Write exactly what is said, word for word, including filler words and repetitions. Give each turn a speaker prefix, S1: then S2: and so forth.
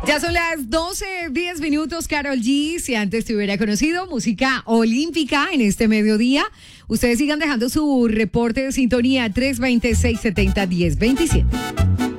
S1: Ya son las doce, diez minutos, Karol G. Si antes te hubiera conocido, música olímpica en este mediodía. Ustedes sigan dejando su reporte de sintonía tres dos cero, seis siete cero, uno cero dos siete.